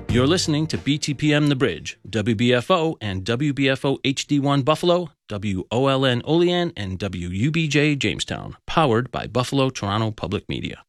You're listening to BTPM The Bridge, WBFO and WBFO HD1 Buffalo, WOLN Olean, and WUBJ Jamestown, powered by Buffalo Toronto Public Media.